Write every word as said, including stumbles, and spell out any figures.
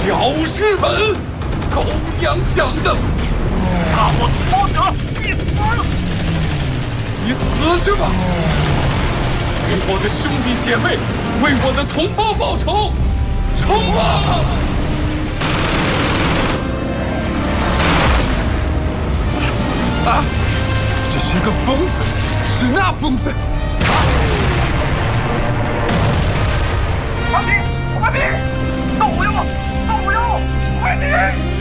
小日本，狗娘养的！ 大我托者必死！ 你死去吧！为我的兄弟姐妹，为我的同胞报仇！冲啊！啊！这是个疯子，是那疯子！ 快点！快点！动不了！动不了！快点！